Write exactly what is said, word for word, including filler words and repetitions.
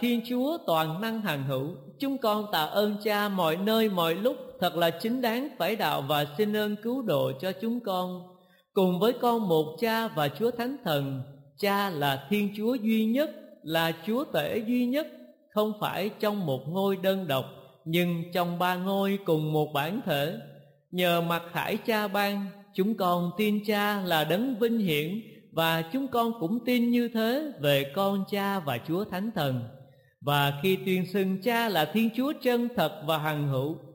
Thiên Chúa toàn năng hằng hữu, chúng con tạ ơn Cha mọi nơi mọi lúc, thật là chính đáng phải đạo và xin ơn cứu độ cho chúng con. Cùng với con một Cha và Chúa Thánh Thần, Cha là Thiên Chúa duy nhất, là Chúa Tể duy nhất, không phải trong một ngôi đơn độc, nhưng trong ba ngôi cùng một bản thể. Nhờ mặc khải Cha ban, chúng con tin Cha là đấng vinh hiển, và chúng con cũng tin như thế về con Cha và Chúa Thánh Thần. Và khi tuyên xưng Cha là Thiên Chúa chân thật và hằng hữu,